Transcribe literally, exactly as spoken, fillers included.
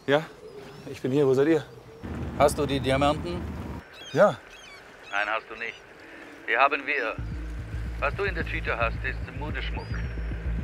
Ja, ich bin hier. Wo seid ihr? Hast du die Diamanten? Ja. Nein, hast du nicht. Die haben wir. Was du in der Tüte hast, ist Modeschmuck.